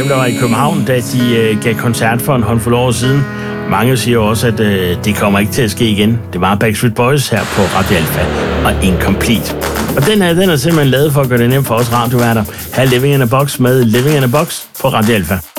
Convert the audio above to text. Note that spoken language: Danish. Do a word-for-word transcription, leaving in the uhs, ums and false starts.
dem, der var i København, da de øh, gav koncert for en håndfuld år siden. Mange siger også, at øh, det kommer ikke til at ske igen. Det var Backstreet Boys her på Radio Alpha og Incomplete. Og den her, den er simpelthen lavet for at gøre det nemt for os radioværter. Her er Living in a Box med Living in a Box på Radio Alpha.